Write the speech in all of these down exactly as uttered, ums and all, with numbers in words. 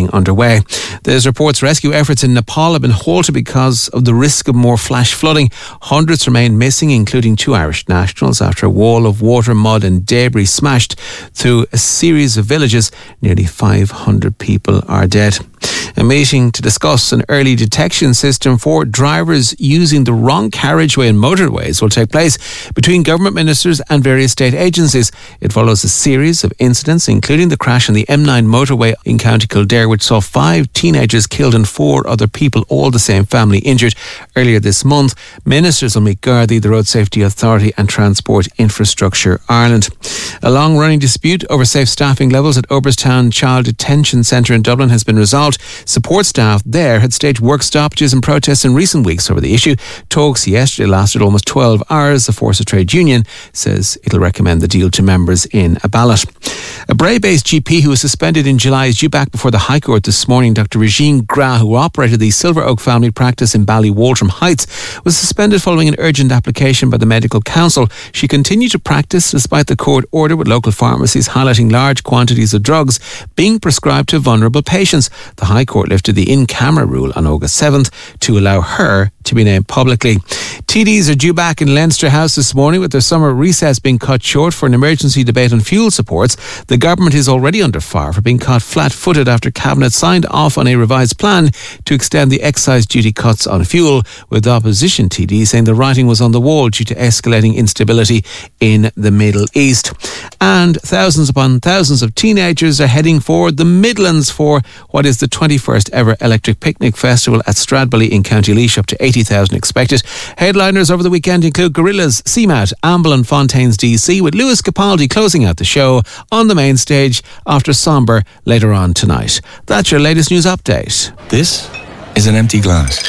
being underway. There's reports rescue efforts in Nepal have been halted because of the risk of more flash flooding. Hundreds remain missing, including two Irish nationals, after a wall of water, mud and debris smashed through a series of villages. Nearly five hundred people are dead. A meeting to discuss an early detection system for drivers using the wrong carriageway in motorways will take place between government ministers and various state agencies. It follows a series of incidents, including the crash on the M nine motorway in County Kildare, which saw five teenagers killed and four other people, all the same family, injured earlier this month. Ministers will meet Gardaí, the Road Safety Authority and Transport Infrastructure Ireland. A long-running dispute over safe staffing levels at Oberstown Child Detention Centre in Dublin has been resolved. Support staff there had staged work stoppages and protests in recent weeks over the issue. Talks yesterday lasted almost twelve hours. The Force of Trade Union says it'll recommend the deal to members in a ballot. A Bray-based G P who was suspended in July is due back before the High Court this morning. Doctor Regine Gra, who operated the Silver Oak family practice in Ballywaltram Heights, was suspended following an urgent application by the Medical Council. She continued to practice despite the court order, with local pharmacies highlighting large quantities of drugs being prescribed to vulnerable patients. The High Court lifted the in-camera rule on August seventh to allow her to be named publicly. T Ds are due back in Leinster House this morning, with their summer recess being cut short for an emergency debate on fuel supports. The government is already under fire for being caught flat-footed after Cabinet signed off on a revised plan to extend the excise duty cuts on fuel, with opposition T Ds saying the writing was on the wall due to escalating instability in the Middle East. And thousands upon thousands of teenagers are heading for the Midlands for what is the twenty-first ever Electric Picnic Festival at Stradbally in County Laois. Up to eighty thousand expected. Headliners over the weekend include Gorillaz, C M A T, Amble and Fontaines D C, with Lewis Capaldi closing out the show on the main stage after Somber later on tonight. That's your latest news update. This is an empty glass.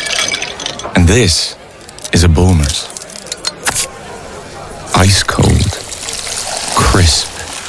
And this is a Bulmers. Ice cold. Crisp.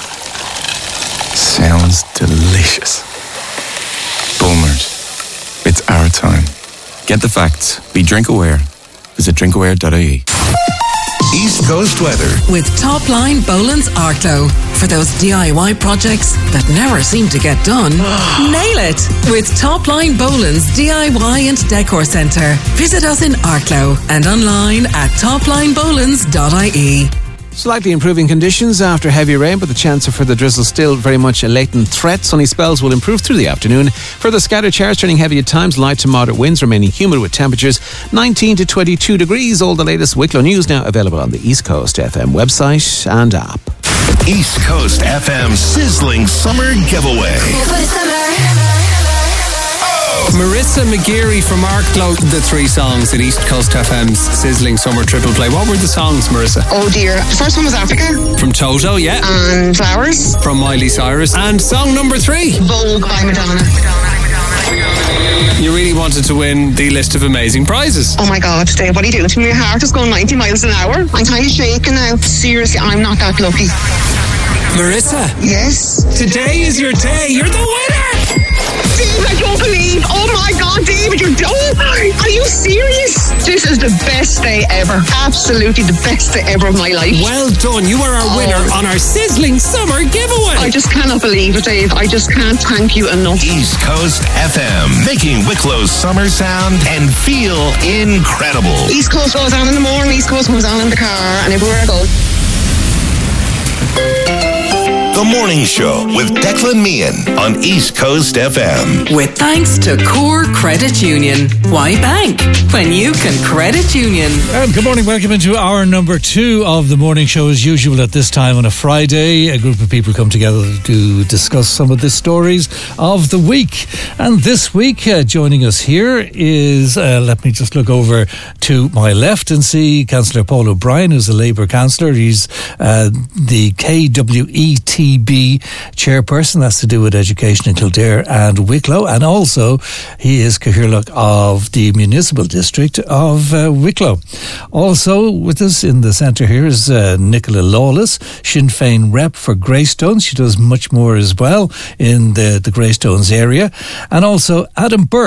Sounds delicious. Bulmers. It's our time. Get the facts. Be drink aware. Visit drink aware dot I E. East Coast weather with Topline Boland's Arklow. For those D I Y projects that never seem to get done, nail it with Topline Boland's D I Y and Decor Centre. Visit us in Arklow and online at topline bolands dot I E. Slightly improving conditions after heavy rain, but the chance of further drizzle still very much a latent threat. Sunny spells will improve through the afternoon. Further scattered showers turning heavy at times, light to moderate winds remaining humid with temperatures nineteen to twenty-two degrees. All the latest Wicklow news now available on the East Coast F M website and app. East Coast F M sizzling summer giveaway. Marissa McGeary from Arklow, the three songs at East Coast F M's Sizzling Summer Triple Play. What were the songs, Marissa? Oh dear. The first one was Africa. From Toto, yeah. And Flowers. From Miley Cyrus. And song number three? Vogue by Madonna. You really wanted to win the list of amazing prizes. Oh my God, Dave, what are you doing to me? My heart is going ninety miles an hour. I'm kind of shaking now. Seriously, I'm not that lucky. Marissa. Yes? Today is your day. You're the winner! Dave, I don't believe. Oh my God, David, you're done. Are you serious? This is the best day ever. Absolutely the best day ever of my life. Well done. You are our oh. winner on our Sizzling Summer giveaway. I just cannot believe it, Dave. I just can't thank you enough. East Coast F M, making Wicklow's summer sound and feel incredible. East Coast goes on in the morning, East Coast comes on in the car, and everywhere I go. The Morning Show with Declan Meehan on East Coast F M. With thanks to Core Credit Union. Why bank when you can credit union? And good morning, welcome into hour number two of the morning show. As usual at this time on a Friday, a group of people come together to discuss some of the stories of the week. And this week, uh, joining us here is, uh, let me just look over to my left and see Councillor Paul O'Brien, who's a Labour councillor. He's uh, the K W E T B chairperson. That's to do with education in Kildare and Wicklow. And also, he is Cathaoirleach of the Municipal District of uh, Wicklow. Also with us in the centre here is uh, Nicola Lawless, Sinn Féin rep for Greystones. She does much more as well in the, the Greystones area. And also Adam Burke,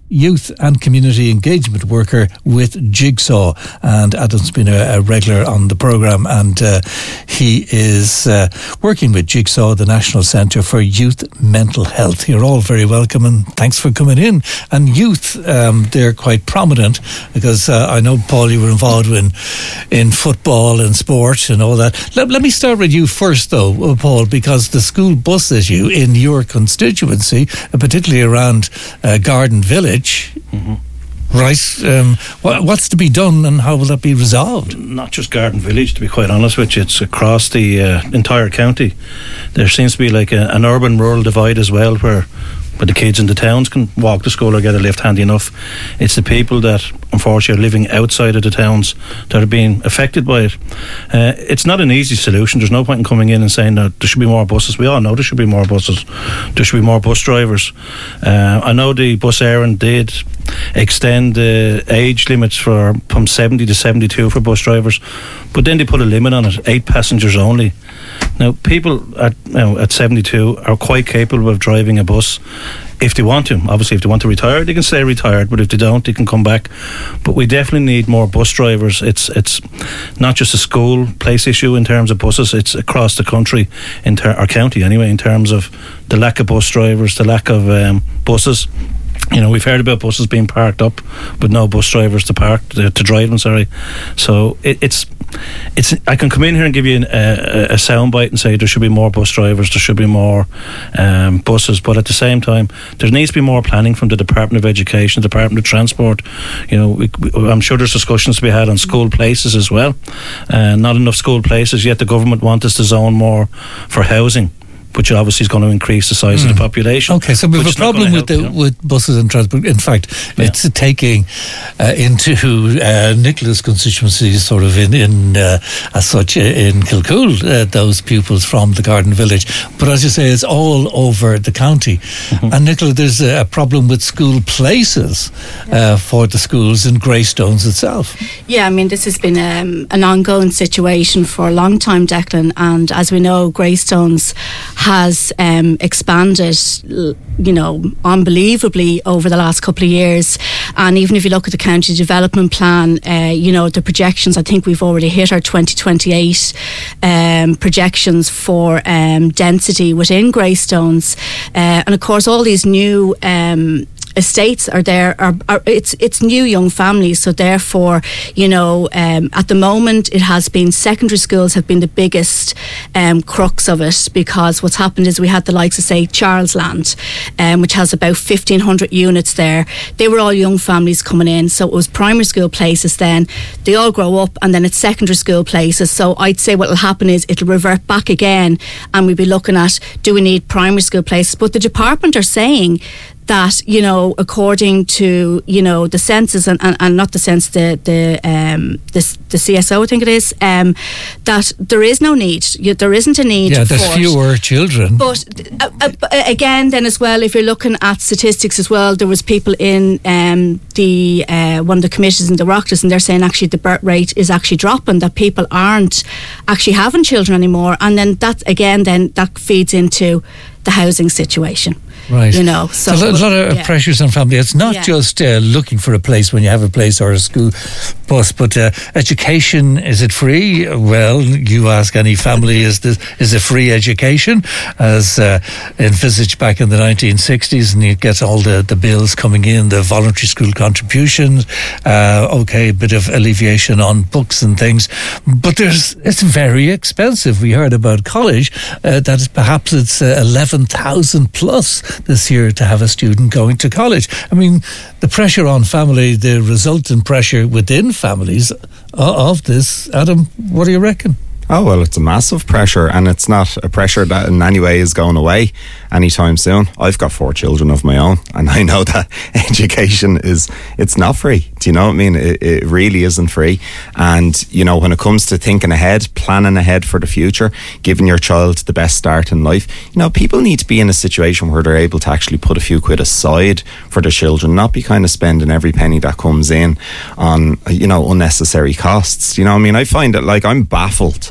youth and community engagement worker with Jigsaw. And Adam's been a, a regular on the programme, and uh, he is uh, working with Jigsaw, the National Centre for Youth Mental Health. You're all very welcome, and thanks for coming in. And youth, um, they're quite prominent, because uh, I know, Paul, you were involved in, in football and sport and all that. Let, let me start with you first, though, Paul, because the school bus issue in your constituency, particularly around uh, Garden Village, mm-hmm. right? Um, what, what's to be done, and how will that be resolved? Not just Garden Village, to be quite honest with you. It's across the uh, entire county. There seems to be like a, an urban-rural divide as well, where but the kids in the towns can walk to school or get a lift handy enough. It's the people that unfortunately are living outside of the towns that are being affected by it. Uh, it's not an easy solution. There's no point in coming in and saying that there should be more buses. We all know there should be more buses. There should be more bus drivers. Uh, I know the bus Éireann did extend the age limits for from seventy to seventy-two for bus drivers, but then they put a limit on it, eight passengers only. Now, people at, you know, at seventy-two are quite capable of driving a bus if they want to. Obviously, if they want to retire, they can stay retired, but if they don't, they can come back. But we definitely need more bus drivers. It's it's not just a school place issue in terms of buses, it's across the country, in ter- our county anyway, in terms of the lack of bus drivers, the lack of um, buses. You know, we've heard about buses being parked up, but no bus drivers to park to, to drive them. Sorry, so it, it's it's. I can come in here and give you a, a soundbite and say there should be more bus drivers, there should be more um, buses, but at the same time, there needs to be more planning from the Department of Education, the Department of Transport. You know, we, we, I'm sure there's discussions to be had on school places as well. Uh, not enough school places yet. The government wants us to zone more for housing, which obviously is going to increase the size mm. of the population. Okay, so we have a problem with help, the, you know? with buses and transport. In fact, yeah. it's taking uh, into uh, Nicola's constituency, sort of in, in uh, as such, in Kilcool, uh, those pupils from the Garden Village. But as you say, it's all over the county. Mm-hmm. And Nicola, there's a problem with school places uh, for the schools in Greystones itself. Yeah, I mean, this has been um, an ongoing situation for a long time, Declan, and as we know, Greystones has um, expanded, you know, unbelievably over the last couple of years. And even if you look at the county development plan, uh, you know, the projections, I think we've already hit our twenty twenty-eight um, projections for um, density within Greystones. Uh, and of course, all these new um, estates are there are, are it's it's new young families, so therefore, you know, um, at the moment it has been secondary schools have been the biggest um, crux of it, because what's happened is we had the likes of, say, Charlesland, um, which has about fifteen hundred units there. They were all young families coming in, so it was primary school places, then they all grow up, and then it's secondary school places. So I'd say what will happen is it'll revert back again, and we'll be looking at, do we need primary school places? But the department are saying that, you know, according to, you know, the census and, and, and not the census, the the um the, the C S O, I think it is, um, that there is no need. You, there isn't a need. Yeah, there's for fewer it. children. But uh, uh, again, then as well, if you're looking at statistics as well, there was people in um the uh, one of the committees in the Oireachtas, and they're saying actually the birth rate is actually dropping. That people aren't actually having children anymore, and then that again, then that feeds into the housing situation. Right. You know, so, so a lot of yeah. pressures on family. It's not yeah. just uh, looking for a place when you have a place or a school bus, but uh, education, is it free? Well, you ask any family, is this is it free education, as uh, envisaged back in the nineteen sixties, and you get all the, the bills coming in, the voluntary school contributions, uh, okay, a bit of alleviation on books and things, but there's it's very expensive. We heard about college, uh, that perhaps it's uh, eleven thousand plus this year to have a student going to college. I mean, the pressure on family, the resultant pressure within families of this, Adam, what do you reckon? Oh, well, it's a massive pressure, and it's not a pressure that in any way is going away anytime soon. I've got four children of my own, and I know that education is, it's not free. Do you know what I mean? It, it really isn't free. And, you know, when it comes to thinking ahead, planning ahead for the future, giving your child the best start in life, you know, people need to be in a situation where they're able to actually put a few quid aside for their children, not be kind of spending every penny that comes in on, you know, unnecessary costs. You know what I mean? I find it like I'm baffled.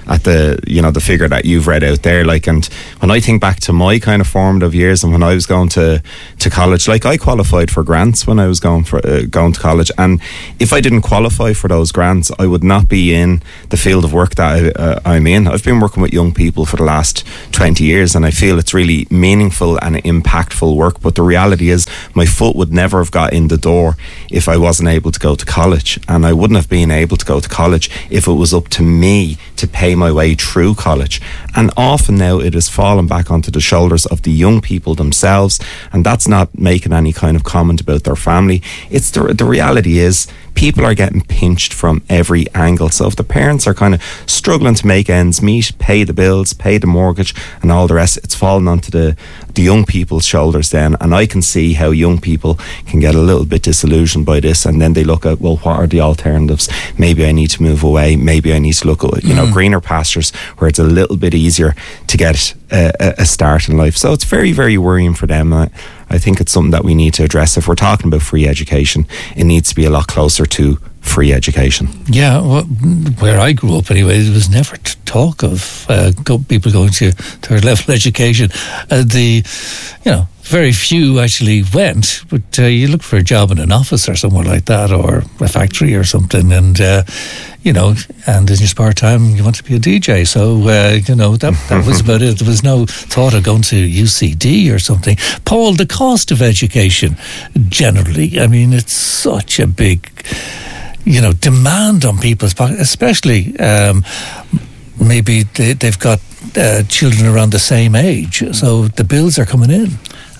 at the, you know, the figure that you've read out there. Like, and when I think back to my kind of formative years and when I was going to, to college, like I qualified for grants when I was going for uh, going to college, and if I didn't qualify for those grants, I would not be in the field of work that I, uh, I'm in. I've been working with young people for the last twenty years, and I feel it's really meaningful and impactful work. But the reality is, my foot would never have got in the door if I wasn't able to go to college, and I wouldn't have been able to go to college if it was up to me to pay my way through college. And often now it has fallen back onto the shoulders of the young people themselves, and that's not making any kind of comment about their family. It's the, the reality is, people are getting pinched from every angle. So if the parents are kind of struggling to make ends meet, pay the bills, pay the mortgage and all the rest, it's falling onto the, the young people's shoulders then. And I can see how young people can get a little bit disillusioned by this, and then they look at, well, what are the alternatives? Maybe I need to move away. Maybe I need to look at, you know, mm. greener pastures where it's a little bit easier to get a, a start in life. So it's very, very worrying for them. I, I think it's something that we need to address. If we're talking about free education, it needs to be a lot closer to free education. Yeah, well, where I grew up anyway, there was never t- talk of uh, go, people going to third level education. Uh, the, you know, very few actually went, but uh, you look for a job in an office or somewhere like that, or a factory or something, and uh, you know, and in your spare time you want to be a D J. So uh, you know, that that was about it. There was no thought of going to U C D or something. Paul, the cost of education generally, I mean, it's such a big, you know, demand on people's pockets, especially um, maybe they, they've got uh, children around the same age, so the bills are coming in.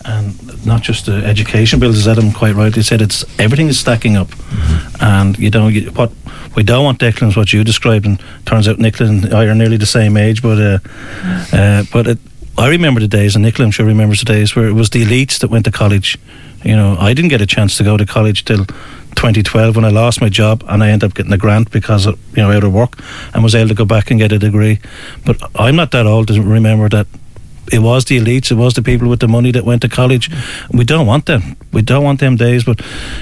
And not just the education bills, as Adam quite rightly said, it's everything is stacking up. Mm-hmm. And you know, you, what we don't want, Declan, is what you described, and turns out Nicola and I are nearly the same age, but uh, uh, but it, I remember the days, and Nicola I'm sure remembers the days, where it was the elites that went to college. You know, I didn't get a chance to go to college till twenty twelve when I lost my job, and I ended up getting a grant because of, you know, out of work, and was able to go back and get a degree. But I'm not that old to remember that it was the elites, it was the people with the money that went to college. We don't want them. We don't want them days, but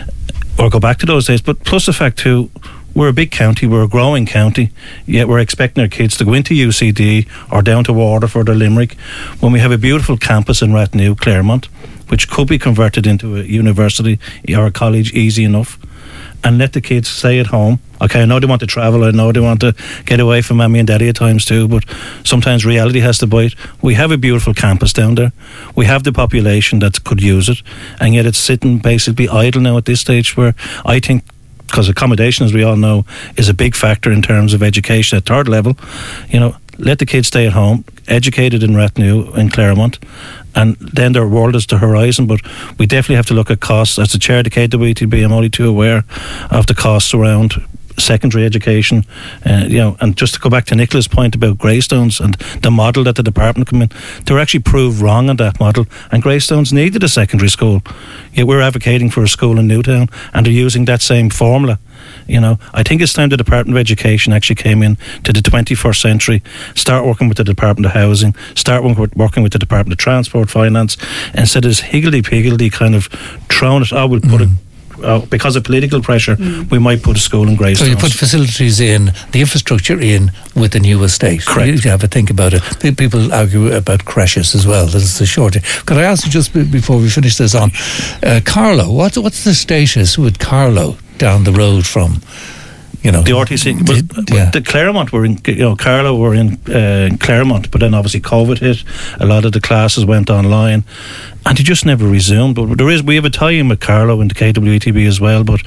or go back to those days. But plus the fact too, we're a big county, we're a growing county, yet we're expecting our kids to go into U C D or down to Waterford or Limerick when we have a beautiful campus in Rathnew, Claremont, which could be converted into a university or a college easy enough, and let the kids stay at home. Okay, I know they want to travel, I know they want to get away from mommy and daddy at times too, but sometimes reality has to bite. We have a beautiful campus down there. We have the population that could use it, and yet it's sitting basically idle now at this stage, where I think, because accommodation, as we all know, is a big factor in terms of education at third level, you know, let the kids stay at home, educated in Rathnew, in Claremont, and then their world is the horizon. But we definitely have to look at costs. As the chair of the K W T B, I'm only too aware of the costs around secondary education, uh, you know, and just to go back to Nicola's point about Greystones and the model that the department come in, they were actually proved wrong on that model, and Greystones needed a secondary school, yet we're advocating for a school in Newtown, and they're using that same formula. You know, I think it's time the Department of Education actually came in to the twenty-first century, start working with the Department of Housing, start working with the Department of Transport, Finance, instead of this higgledy-piggledy kind of throwing it, oh, we'll put mm. it, Uh, because of political pressure, mm. we might put a school in Greystones. So you put facilities in, the infrastructure in with the new estate. Correct. You have a think about it. People argue about creches as well. That's the shortage. Could I ask you just before we finish this on, uh, Carlow, what, what's the status with Carlow down the road from, you know, the R T C? But, the, yeah. the Claremont were in, you know, Carlow were in uh, Claremont, but then obviously COVID hit. A lot of the classes went online, and they just never resumed. But there is, we have a tie-in with Carlow and the K W T B as well. But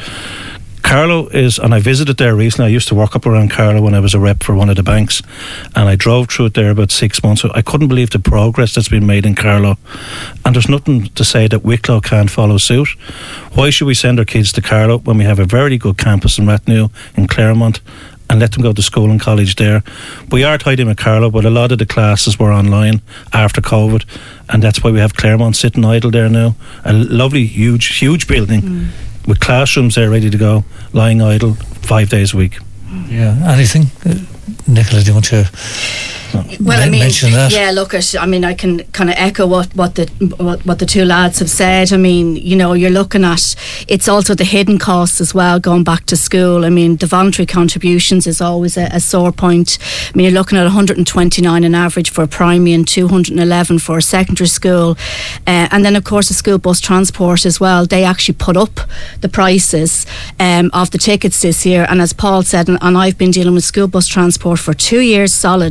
Carlow is, and I visited there recently. I used to work up around Carlow when I was a rep for one of the banks, and I drove through it there about six months. So I couldn't believe the progress that's been made in Carlow, and there's nothing to say that Wicklow can't follow suit. Why should we send our kids to Carlow when we have a very good campus in Rathnew, in Claremont, and let them go to school and college there? We are tied in with Carlow, but a lot of the classes were online after COVID, and that's why we have Claremont sitting idle there now. A lovely, huge, huge building mm. with classrooms there ready to go, lying idle five days a week. Yeah. Anything, uh, Nicola? Do you want to? Well, I mean, mention that. yeah. Look, at, I mean, I can kind of echo what what the what, what the two lads have said. I mean, you know, you're looking at it's also the hidden costs as well. Going back to school, I mean, the voluntary contributions is always a, a sore point. I mean, you're looking at one hundred twenty-nine on average for a primary and two hundred eleven for a secondary school, uh, and then of course the school bus transport as well. They actually put up the prices um, of the tickets this year, and as Paul said, and, and I've been dealing with school bus transport for two years solid.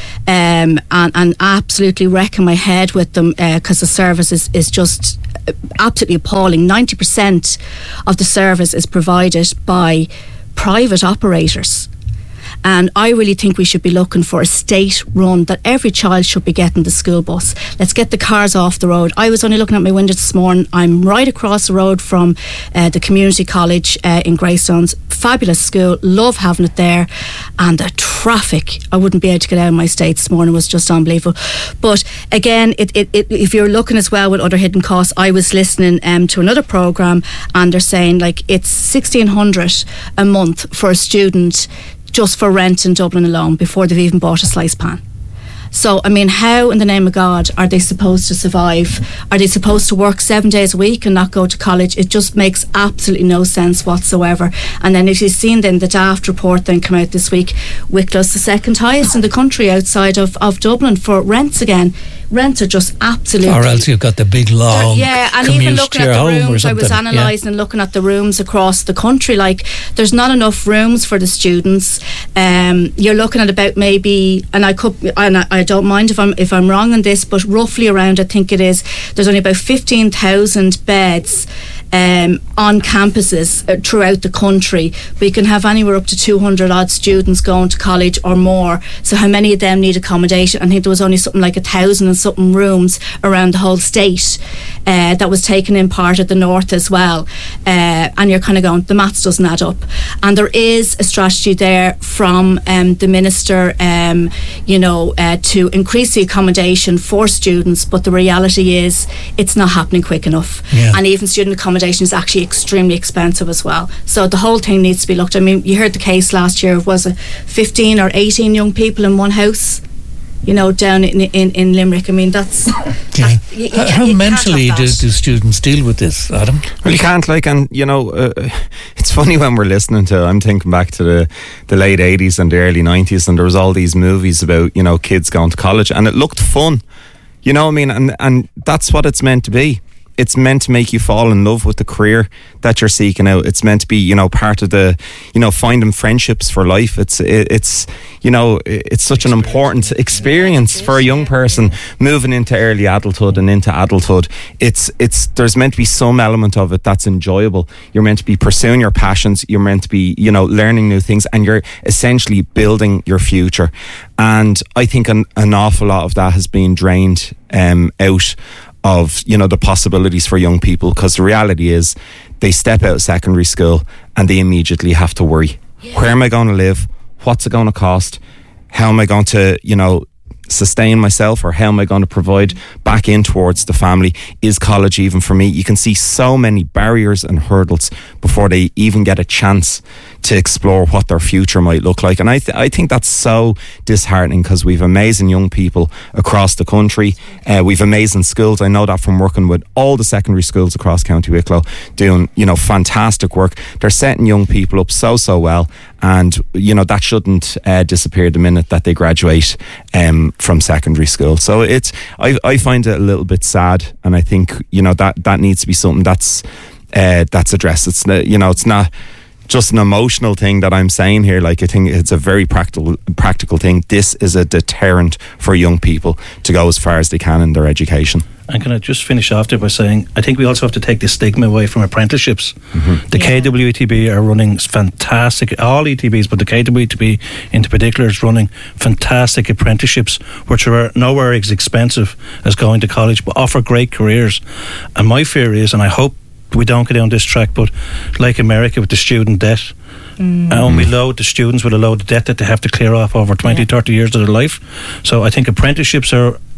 Um, and, and absolutely wrecking my head with them because uh, the service is, is just absolutely appalling. ninety percent of the service is provided by private operators. And I really think we should be looking for a state run that every child should be getting the school bus. Let's get the cars off the road. I was only looking at my window this morning. I'm right across the road from uh, the community college uh, in Greystones. Fabulous school, love having it there. And the traffic, I wouldn't be able to get out of my state this morning, was just unbelievable. But again, it, it, it, if you're looking as well with other hidden costs, I was listening um, to another programme and they're saying like it's sixteen hundred a month for a student just for rent in Dublin alone before they've even bought a slice pan. So, I mean, how in the name of God are they supposed to survive? Are they supposed to work seven days a week and not go to college? It just makes absolutely no sense whatsoever. And then if you've seen then the Daft report then come out this week, Wicklow's the second highest in the country outside of, of Dublin for rents again. Rents are just absolutely... Or else you've got the big long yeah, and commute even looking to your at the home rooms, or I was something. analysing Yeah. and looking at the rooms across the country. Like, there's not enough rooms for the students. Um, you're looking at about maybe, and I could, and I, I don't mind if I'm if I'm wrong on this, but roughly around, I think it is, there's only about fifteen thousand beds um, on campuses uh, throughout the country, but you can have anywhere up to two hundred odd students going to college or more. So how many of them need accommodation? I think there was only something like a thousand and something rooms around the whole state uh, that was taken in part of the north as well. Uh, and you're kind of going, the maths doesn't add up. And there is a strategy there from um, the minister, um, you know, uh, to increase the accommodation for students, but the reality is it's not happening quick enough. Yeah. And even student accommodation is actually extremely expensive as well. So the whole thing needs to be looked at. I mean, you heard the case last year, was it fifteen or eighteen young people in one house, you know, down in in, in Limerick. I mean, that's... Yeah. that, you, you How, can't- how you can't mentally have do, that. do students deal with this, Adam? Well, you can't, like, and you know, uh, it's funny when we're listening to, I'm thinking back to the, the late eighties and the early nineties, and there was all these movies about, you know, kids going to college, and it looked fun, you know what I mean, and, and that's what it's meant to be. It's meant to make you fall in love with the career that you're seeking out. It's meant to be, you know, part of the, you know, finding friendships for life. It's, it, it's, you know, it's such an important experience for a young person moving into early adulthood and into adulthood. It's, it's, there's meant to be some element of it that's enjoyable. You're meant to be pursuing your passions. You're meant to be, you know, learning new things, and you're essentially building your future. And I think an, an awful lot of that has been drained um, out of, you know, the possibilities for young people, because the reality is they step out of secondary school and they immediately have to worry. Yeah. Where am I going to live? What's it going to cost? How am I going to, you know, sustain myself, or how am I going to provide back in towards the family? Is college even for me? You can see so many barriers and hurdles before they even get a chance to explore what their future might look like. And I, th- I think that's so disheartening, because we've amazing young people across the country. Uh, we've amazing schools. I know that from working with all the secondary schools across County Wicklow, doing, you know, fantastic work. They're setting young people up so, so well. And, you know, that shouldn't uh, disappear the minute that they graduate um, from secondary school. So it's, I, I find it a little bit sad. And I think, you know, that, that needs to be something that's, uh, that's addressed. It's, you know, it's not just an emotional thing that I'm saying here. Like, I think it's a very practical practical thing. This is a deterrent for young people to go as far as they can in their education. And can I just finish off there by saying, I think we also have to take the stigma away from apprenticeships. Mm-hmm. The yeah. K W E T B are running fantastic, all E T Bs, but the K W E T B in particular is running fantastic apprenticeships, which are nowhere as expensive as going to college, but offer great careers. And my fear is, and I hope we don't get down this track, but like America with the student debt, mm. and we load the students with a load of debt that they have to clear off over twenty, yeah. thirty years of their life. So I think apprenticeships are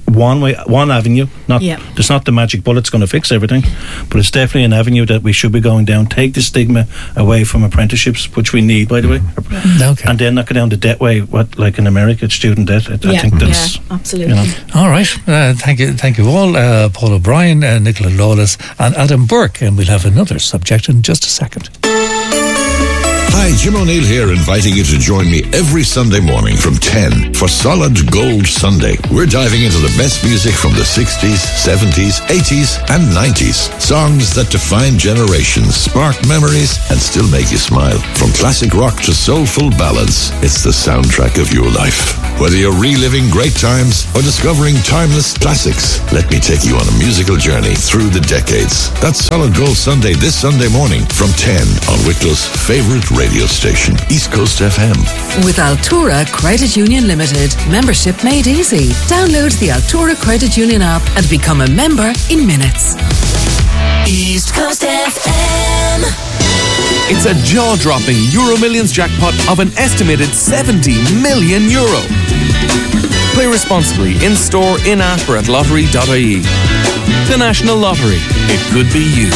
one way, one avenue. Not Yeah. There's not the magic bullet's going to fix everything, but it's definitely an avenue that we should be going down. Take the stigma away from apprenticeships, which we need, by the way, Okay. and then not go down the debt way. What like in America, it's student debt. I, I Yeah, think that's yeah, absolutely. You know. All right. Uh, thank you. Thank you all. Uh, Paul O'Brien, uh, Nicola Lawless, and Adam Burke. And we'll have another subject in just a second. Hi, Jim O'Neill here, inviting you to join me every Sunday morning from ten for Solid Gold Sunday. We're diving into the best music from the sixties, seventies, eighties and nineties. Songs that define generations, spark memories and still make you smile. From classic rock to soulful ballads, it's the soundtrack of your life. Whether you're reliving great times or discovering timeless classics, let me take you on a musical journey through the decades. That's Solid Gold Sunday this Sunday morning from ten on Wicklow's favourite radio station, East Coast F M. With Altura Credit Union Limited. Membership made easy. Download the Altura Credit Union app and become a member in minutes. East Coast F M. It's a jaw-dropping Euro Millions jackpot of an estimated seventy million euro. Play responsibly in-store, in-app or at lottery dot I E. The National Lottery. It could be you.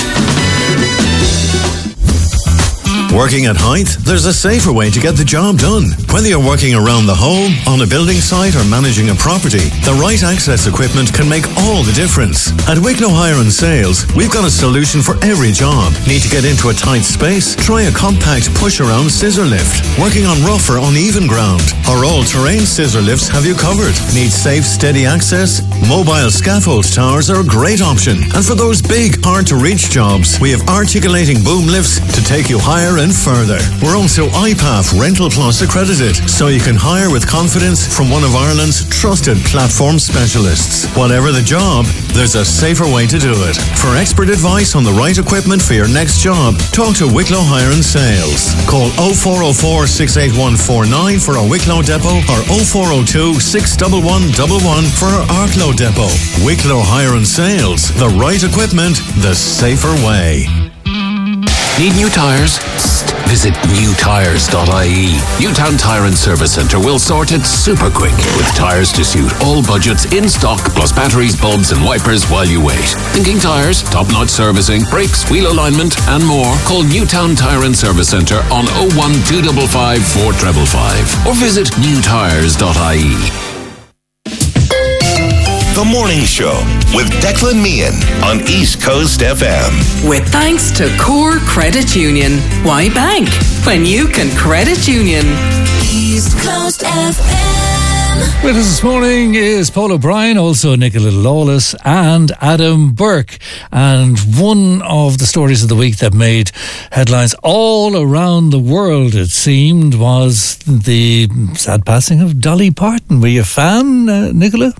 Working at height? There's a safer way to get the job done. Whether you're working around the home, on a building site or managing a property, the right access equipment can make all the difference. At Wicklow Hire and Sales, we've got a solution for every job. Need to get into a tight space? Try a compact push-around scissor lift. Working on rough or uneven ground? Our all-terrain scissor lifts have you covered. Need safe, steady access? Mobile scaffold towers are a great option. And for those big, hard-to-reach jobs, we have articulating boom lifts to take you higher and further. We're also I P A F Rental Plus accredited, so you can hire with confidence from one of Ireland's trusted platform specialists. Whatever the job, there's a safer way to do it. For expert advice on the right equipment for your next job, talk to Wicklow Hire and Sales. Call oh four oh four, six eight one four nine for our Wicklow depot or oh four oh two, six one one one one for our Arklow depot. Wicklow Hire and Sales. The right equipment, the safer way. Need new tyres? Visit new tyres dot I E. Newtown Tyre and Service Centre will sort it super quick with tyres to suit all budgets in stock, plus batteries, bulbs and wipers while you wait. Thinking tyres, top-notch servicing, brakes, wheel alignment and more? Call Newtown Tyre and Service Centre on oh one two five five, four five five or visit new tyres dot I E. The Morning Show with Declan Meehan on East Coast F M. With thanks to Core Credit Union. Why bank when you can credit union? East Coast F M. With us this morning is Paul O'Brien, also Nicola Lawless and Adam Burke. And one of the stories of the week that made headlines all around the world, it seemed, was the sad passing of Dolly Parton. Were you a fan, uh, Nicola?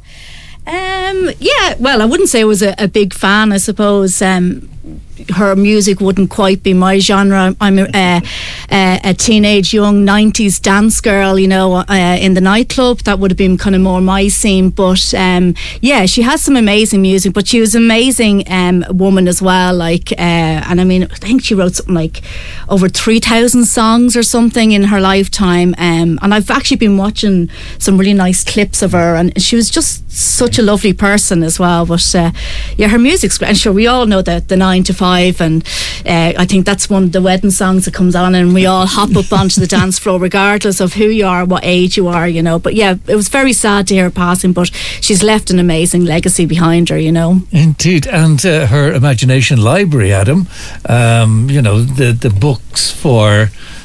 Um, yeah, well, I wouldn't say I was a, a big fan. I suppose um, her music wouldn't quite be my genre. I'm a, a, a teenage, young nineties dance girl, you know, uh, in the nightclub. That would have been kind of more my scene. But um, yeah, she has some amazing music, but she was an amazing um, woman as well. Like, uh, and I mean, I think she wrote something like over three thousand songs or something in her lifetime. Um, and I've actually been watching some really nice clips of her, and she was just such a lovely person as well. But uh, yeah, her music's great. And sure, we all know that the nine to five, and uh, I think that's one of the wedding songs that comes on, and we all hop up onto the dance floor regardless of who you are, what age you are, you know. But yeah, it was very sad to hear her passing, but she's left an amazing legacy behind her, you know. Indeed. And uh, her imagination library, Adam, um, you know, the, the books for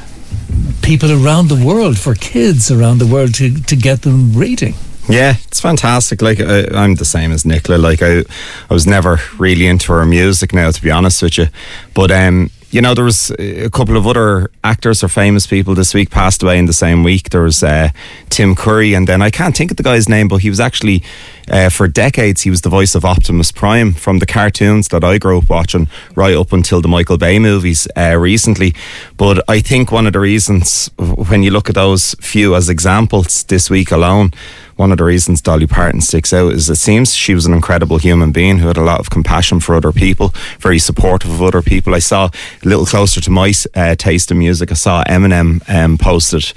people around the world, for kids around the world to, to get them reading. Yeah, it's fantastic. Like, I, I'm the same as Nicola. Like, I, I was never really into her music now, to be honest with you. But, um, you know, there was a couple of other actors or famous people this week passed away in the same week. There was uh, Tim Curry, and then I can't think of the guy's name, but he was actually, uh, for decades, he was the voice of Optimus Prime from the cartoons that I grew up watching right up until the Michael Bay movies uh, recently. But I think one of the reasons, when you look at those few as examples this week alone, one of the reasons Dolly Parton sticks out is it seems she was an incredible human being who had a lot of compassion for other people, very supportive of other people. I saw a little closer to my uh, taste in music, I saw Eminem um, posted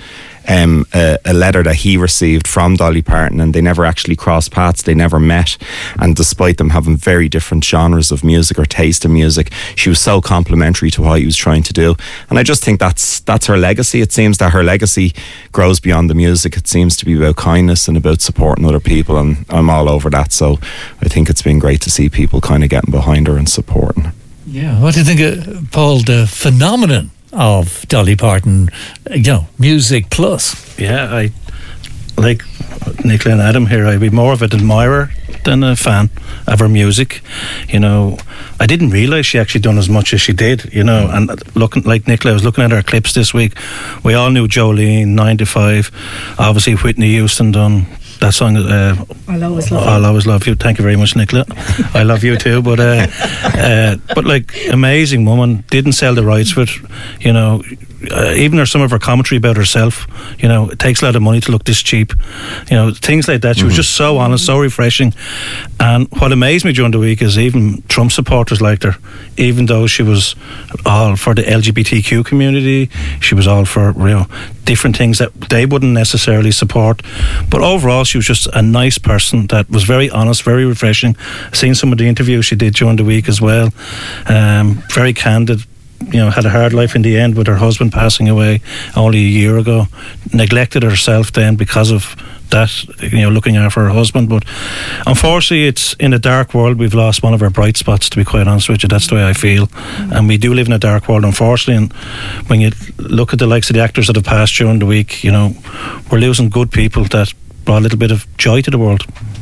um, a, a letter that he received from Dolly Parton, and they never actually crossed paths. They never met, and despite them having very different genres of music or taste in music, she was so complimentary to what he was trying to do. And I just think that's that's her legacy. It seems that her legacy grows beyond the music. It seems to be about kindness and about supporting other people, and I'm all over that. So I think it's been great to see people kind of getting behind her and supporting her. Yeah, what do you think of, Paul, the phenomenon of Dolly Parton, you know, music plus? Yeah, I like Nicola and Adam here. I'd be more of an admirer than a fan of her music. You know, I didn't realise she actually done as much as she did, you know, and looking like Nicola, I was looking at her clips this week. We all knew Jolene, nine to five, obviously Whitney Houston done that song, uh, I'll always love I'll you. always love you. Thank you very much, Nicola. I love you too. But uh, uh, but like, amazing woman. Didn't sell the rights for it. You know, uh, even her some of her commentary about herself. You know, it takes a lot of money to look this cheap. You know, things like that. She mm-hmm. was just so honest, so refreshing. And what amazed me during the week is even Trump supporters liked her, even though she was all for the L G B T Q community. She was all for, you know, different things that they wouldn't necessarily support. But overall, she was just a nice person that was very honest, very refreshing. Seen some of the interviews she did during the week as well. Um, very candid. You know, had a hard life in the end with her husband passing away only a year ago. Neglected herself then because of that, you know, looking after her husband. But unfortunately, it's in a dark world. We've lost one of our bright spots, to be quite honest with you. That's the way I feel. Mm-hmm. And we do live in a dark world, unfortunately. And when you look at the likes of the actors that have passed during the week, you know, we're losing good people that brought a little bit of joy to the world.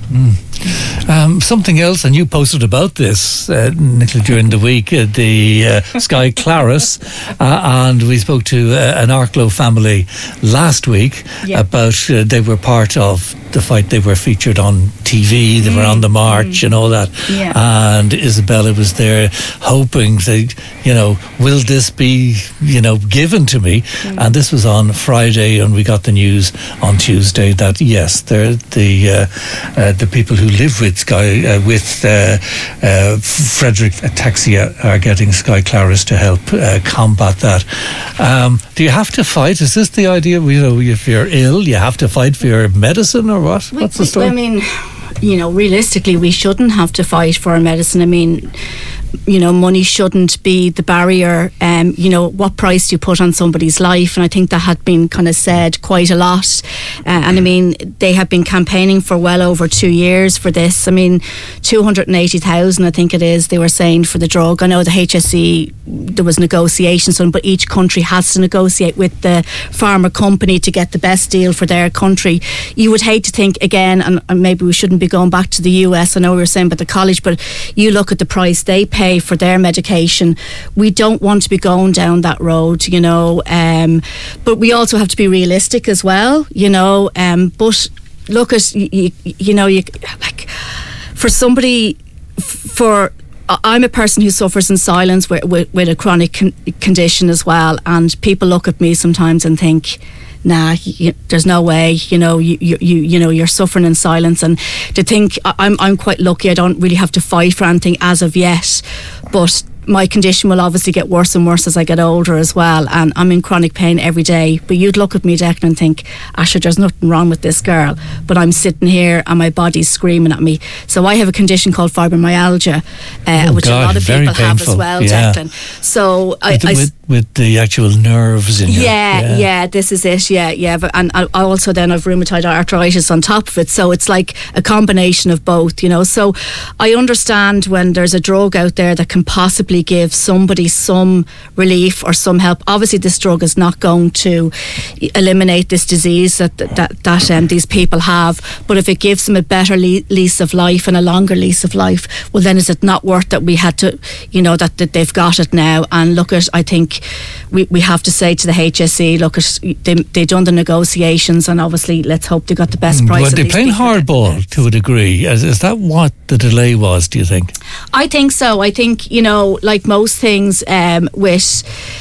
Mm. Um, something else, and you posted about this, uh, Nicola, during the week, uh, the uh, Sky Claris, uh, and we spoke to uh, an Arklow family last week yeah. about uh, they were part of the fight. They were featured on T V, they mm. were on the march mm. and all that. Yeah. And Isabella was there hoping that, you know, will this be, you know, given to me? Mm. And this was on Friday, and we got the news on Tuesday that yes, they're the uh, uh, the people who live with Sky uh, with uh, uh, Frederick Ataxia are getting Sky Claris to help uh, combat that. Um, do you have to fight? Is this the idea? You know, if you're ill, you have to fight for your medicine, or what? We, What's the story? I mean, you know, realistically, we shouldn't have to fight for our medicine. I mean, you know, money shouldn't be the barrier. Um, you know, what price do you put on somebody's life? And I think that had been kind of said quite a lot. Uh, and I mean, they have been campaigning for well over two years for this. I mean, two hundred eighty thousand, I think it is, they were saying for the drug. I know the H S E, there was negotiations on, but each country has to negotiate with the pharma company to get the best deal for their country. You would hate to think again, and, and maybe we shouldn't be going back to the U S. I know we were saying about the college, but you look at the price they pay for their medication. We don't want to be going down that road, you know. Um, but we also have to be realistic as well, you know. Um, but look at you, you, you know, you like for somebody for. I'm a person who suffers in silence with, with, with a chronic con- condition as well, and people look at me sometimes and think, nah, you, there's no way, you know, you, you you you know, you're suffering in silence. And to think, I'm I'm quite lucky. I don't really have to fight for anything as of yet, but my condition will obviously get worse and worse as I get older as well, and I'm in chronic pain every day. But you'd look at me, Declan, and think, Asher, there's nothing wrong with this girl, but I'm sitting here and my body's screaming at me. So I have a condition called fibromyalgia, uh, oh which God, a lot of people painful. have as well, yeah. Declan. So I, with, I with, with the actual nerves in your, yeah, yeah, yeah, this is it, yeah, yeah. But, and I also then have rheumatoid arthritis on top of it, so it's like a combination of both, you know. So I understand when there's a drug out there that can possibly give somebody some relief or some help. Obviously this drug is not going to eliminate this disease that that, that um, these people have, but if it gives them a better le- lease of life and a longer lease of life, well then is it not worth that we had to, you know, that, that they've got it now. And look at, I think we, we have to say to the H S E, look at, they, they've done the negotiations, and obviously let's hope they got the best price. Well, they're playing hardball to a degree. Is, is that what the delay was, do you think? I think so. I think, you know, like most things um, with,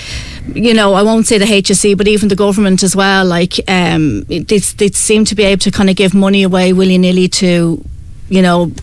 you know, I won't say the H S E, but even the government as well, like um, they, they seem to be able to kind of give money away willy-nilly to, you know,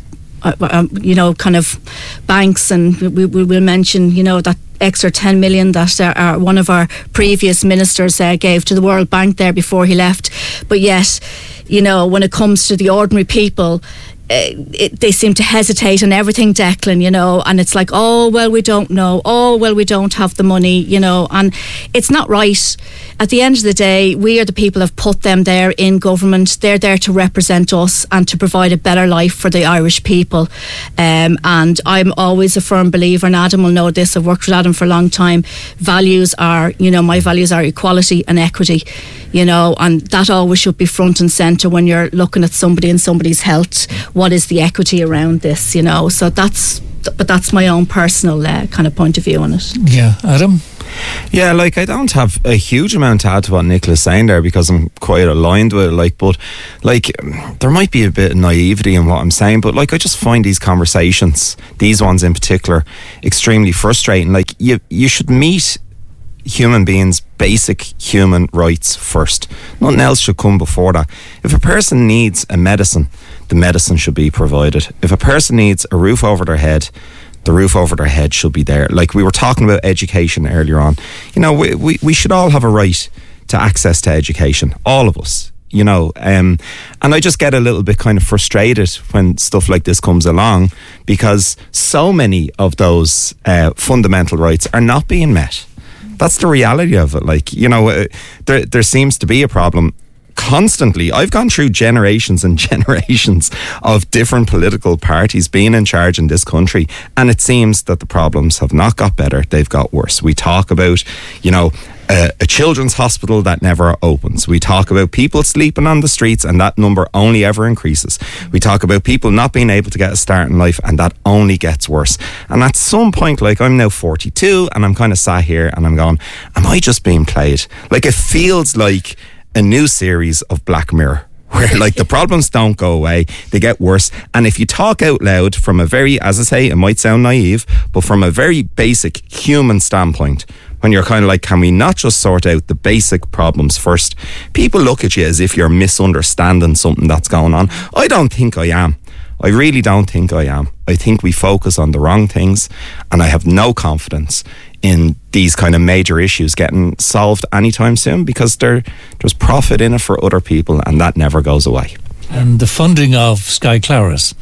uh, um, you know, kind of banks, and we, we will mention, you know, that extra ten million that uh, uh, one of our previous ministers uh, gave to the World Bank there before he left. But yet, you know, when it comes to the ordinary people, uh, it, they seem to hesitate on everything, Declan, you know, and it's like, oh, well, we don't know. Oh, well, we don't have the money, you know, and it's not right. At the end of the day, we are the people who have put them there in government. They're there to represent us and to provide a better life for the Irish people. Um, and I'm always a firm believer, and Adam will know this, I've worked with Adam for a long time. Values are, you know, my values are equality and equity, you know, and that always should be front and centre when you're looking at somebody and somebody's health. What is the equity around this, you know? So that's, but that's my own personal uh, kind of point of view on it. Yeah, Adam? Yeah, like, I don't have a huge amount to add to what Nicola's saying there, because I'm quite aligned with it, like, but like, there might be a bit of naivety in what I'm saying, but like, I just find these conversations, these ones in particular, extremely frustrating. Like, you you should meet human beings' basic human rights first. Nothing else should come before that. If a person needs a medicine, the medicine should be provided. If a person needs a roof over their head, the roof over their head should be there. Like, we were talking about education earlier on. You know, we, we, we should all have a right to access to education. All of us, you know. Um, and I just get a little bit kind of frustrated when stuff like this comes along, because so many of those uh, fundamental rights are not being met. That's the reality of it. Like, you know, uh, there there seems to be a problem constantly. I've gone through generations and generations of different political parties being in charge in this country, and it seems that the problems have not got better, they've got worse. We talk about, you know, a, a children's hospital that never opens. We talk about people sleeping on the streets, and that number only ever increases. We talk about people not being able to get a start in life, and that only gets worse. And at some point, like, I'm now forty-two, and I'm kind of sat here and I'm going, am I just being played? Like, it feels like a new series of Black Mirror, where like the problems don't go away, they get worse. And if you talk out loud from a very, as I say, it might sound naive, but from a very basic human standpoint, when you're kind of like, can we not just sort out the basic problems first? People look at you as if you're misunderstanding something that's going on. I don't think I am. I really don't think I am. I think we focus on the wrong things, and I have no confidence in these kind of major issues getting solved anytime soon, because there there's profit in it for other people, and that never goes away. And the funding of Sky Claris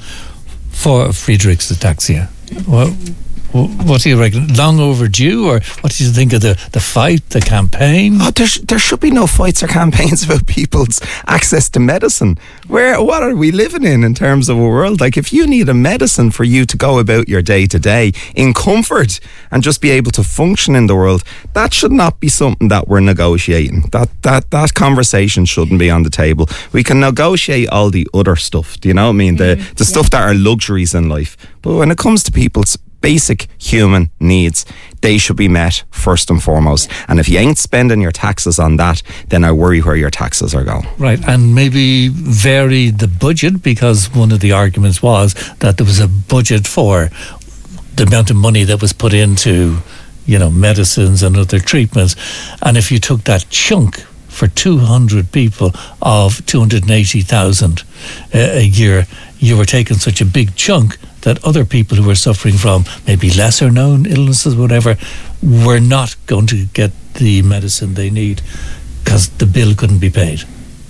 for Friedrich's ataxia, well, what do you reckon? Long overdue, or what do you think of the, the fight, the campaign? Oh, there, sh- there should be no fights or campaigns about people's access to medicine. Where, what are we living in in terms of a world? Like, if you need a medicine for you to go about your day to day in comfort and just be able to function in the world, that should not be something that we're negotiating. That that that conversation shouldn't be on the table. We can negotiate all the other stuff. Do you know what I mean? The the stuff that are luxuries in life. But when it comes to people's basic human needs, they should be met first and foremost. And if you ain't spending your taxes on that, then I worry where your taxes are going. Right, and maybe vary the budget, because one of the arguments was that there was a budget for the amount of money that was put into, you know, medicines and other treatments. And if you took that chunk for two hundred people of two hundred eighty thousand uh, a year, you were taking such a big chunk that other people who were suffering from maybe lesser known illnesses, whatever, were not going to get the medicine they need because the bill couldn't be paid.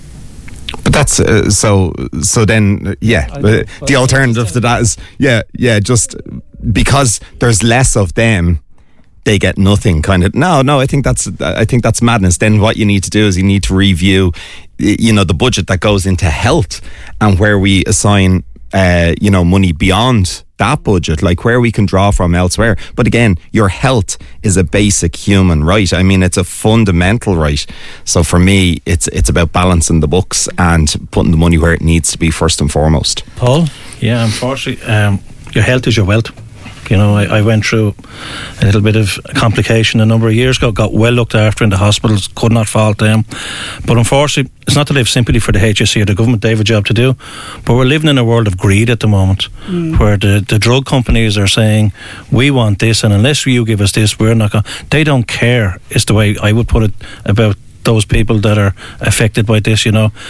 But that's uh, so so then yeah uh, the alternative to that is yeah yeah just because there's less of them, they get nothing, kind of. No, no, I think that's I think that's madness. Then what you need to do is you need to review, you know, the budget that goes into health, and where we assign, uh, you know, money beyond that budget, like where we can draw from elsewhere. But again, your health is a basic human right. I mean, it's a fundamental right. So for me, it's it's about balancing the books and putting the money where it needs to be first and foremost. Paul? Yeah, unfortunately, um, your health is your wealth. You know, I, I went through a little bit of complication a number of years ago, got well looked after in the hospitals, could not fault them. But unfortunately, it's not to live sympathy for the H S E or the government, they have a job to do. But we're living in a world of greed at the moment, mm. where the, the drug companies are saying, we want this, and unless you give us this, we're not going. They don't care, is the way I would put it, about those people that are affected by this, you know.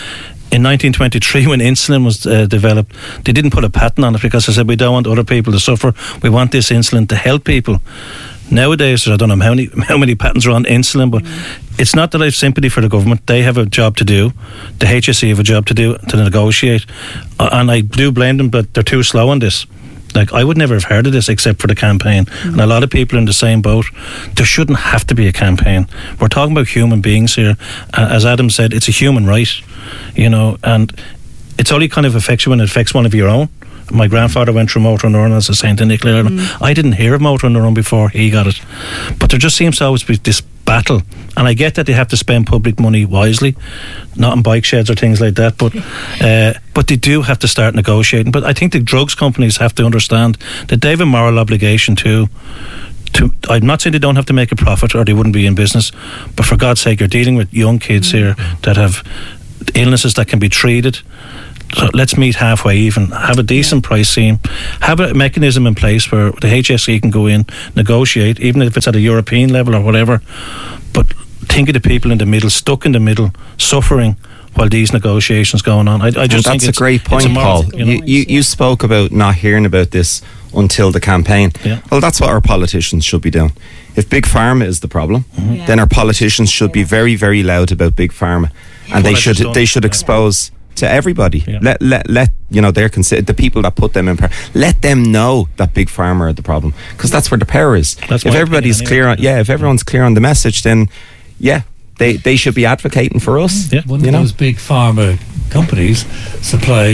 in nineteen twenty-three, when insulin was uh, developed, they didn't put a patent on it because they said we don't want other people to suffer. We want this insulin to help people. Nowadays, I don't know how many how many patents are on insulin, but mm. it's not that I have sympathy for the government. They have a job to do. The H S E have a job to do, to negotiate. Uh, and I do blame them, but they're too slow on this. Like, I would never have heard of this except for the campaign. Mm. And a lot of people are in the same boat. There shouldn't have to be a campaign. We're talking about human beings here. Uh, as Adam said, it's a human right, you know, and it's only kind of affects you when it affects one of your own. My grandfather went through motor neuron, as I was saying to Nicola earlier. Mm. I didn't hear of motor neuron before he got it. But there just seems to always be this battle. And I get that they have to spend public money wisely, not in bike sheds or things like that, but uh, but they do have to start negotiating. But I think the drugs companies have to understand that they have a moral obligation to To, I'm not saying they don't have to make a profit or they wouldn't be in business, but for God's sake, you're dealing with young kids mm. here that have illnesses that can be treated. So let's meet halfway even. Have a decent price scheme. Have a mechanism in place where the H S E can go in, negotiate, even if it's at a European level or whatever. But think of the people in the middle, stuck in the middle, suffering while these negotiations going on. I, I just and think that's it's a great point, a moral, Paul. You, know? you, you, you spoke about not hearing about this until the campaign. Yeah. Well, that's what our politicians should be doing. If Big Pharma is the problem, mm-hmm. yeah. then our politicians should be very, very loud about Big Pharma, and well, they should they should expose to everybody. Yeah. Let let let you know they're consider the people that put them in power. Let them know that Big Pharma are the problem, because that's where the power is. That's if everybody's opinion, clear anyway. on, yeah, if everyone's clear on the message, then yeah, they they should be advocating for us. Yeah. One you of know? those big pharma companies supply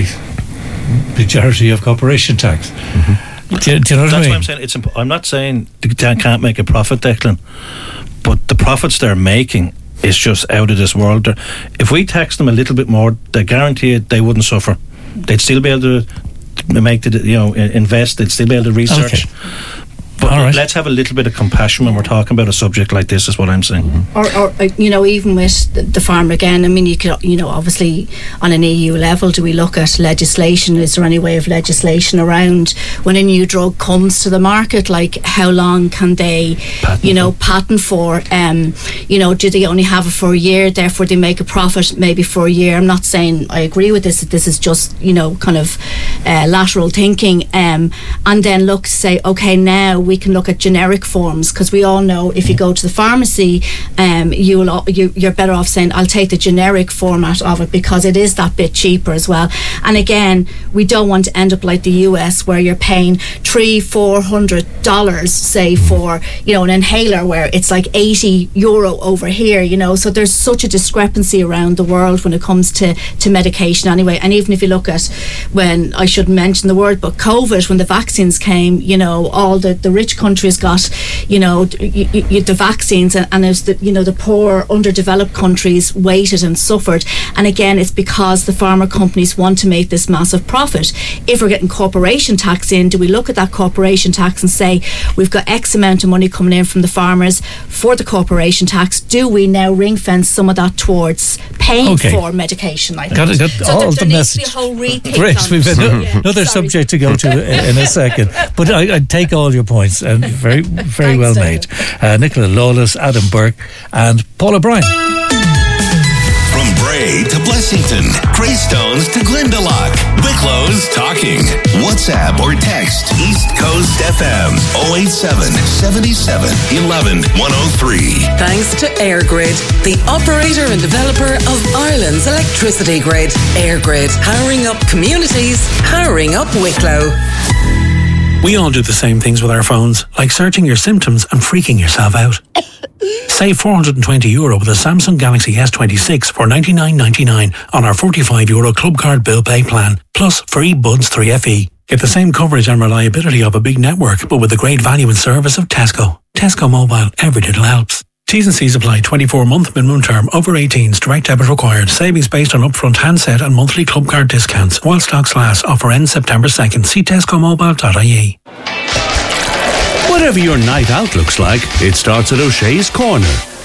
majority of corporation tax. Mm-hmm. Do, you, do you know what That's I mean? why I'm saying it's. Imp- I'm not saying they can't make a profit, Declan, but the profits they're making is just out of this world. They're, if we tax them a little bit more, they guarantee it they wouldn't suffer. They'd still be able to make the you know invest. They'd still be able to research. Okay. But All right. let's have a little bit of compassion when we're talking about a subject like this, is what I'm saying. Mm-hmm. Or, or, you know, even with the, the farm again, I mean, you could, you know, obviously on an E U level, do we look at legislation? Is there any way of legislation around when a new drug comes to the market? Like, how long can they, patent you know, for. patent for? Um, you know, do they only have it for a year, therefore they make a profit maybe for a year? I'm not saying I agree with this, that this is just, you know, kind of uh, lateral thinking. Um, and then look, say, okay, now we can look at generic forms, because we all know if you go to the pharmacy, um, you will, you, you're better off saying I'll take the generic format of it because it is that bit cheaper as well. And again, we don't want to end up like the U S where you're paying three, four hundred dollars, say, for you know an inhaler, where it's like eighty euro over here. You know, so there's such a discrepancy around the world when it comes to to medication anyway. And even if you look at when I shouldn't mention the word, but COVID, when the vaccines came, you know, all the the rich countries got, you know, y- y- the vaccines, and, and as the, you know, the poor, underdeveloped countries waited and suffered. And again, it's because the pharma companies want to make this massive profit. If we're getting corporation tax in, do we look at that corporation tax and say we've got X amount of money coming in from the farmers for the corporation tax? Do we now ring fence some of that towards paying okay. for medication like got that? it, got so all there, the there message. needs to be a whole rethink. Great, we've on yeah. another Sorry. subject to go to in a second. But I, I take all your points, and very, very Thanks, well David. made. Uh, Nicola Lawless, Adam Burke, and Paul O'Brien. From Bray to Blessington, Greystones to Glendalough, Wicklow's talking. WhatsApp or text East Coast F M oh eight seven, seven seven, one one, one oh three. Thanks to Airgrid, the operator and developer of Ireland's electricity grid. Airgrid, powering up communities, powering up Wicklow. We all do the same things with our phones, like searching your symptoms and freaking yourself out. Save four hundred twenty euro with a Samsung Galaxy S twenty-six for ninety-nine ninety-nine on our forty-five euro club card bill pay plan, plus free Buds three F E. Get the same coverage and reliability of a big network, but with the great value and service of Tesco. Tesco Mobile, every little helps. T's and C's apply. twenty-four month minimum term. Over eighteens. Direct debit required. Savings based on upfront handset and monthly club card discounts. While stocks last. Offer ends September second. See tesco mobile dot I E. Whatever your night out looks like, it starts at O'Shea's Corner.